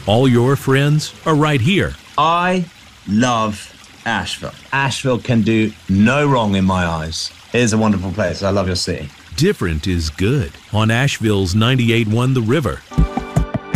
All your friends are right here. I love Asheville. Asheville can do no wrong in my eyes. It is a wonderful place. I love your city. Different is good on Asheville's 98.1 The River.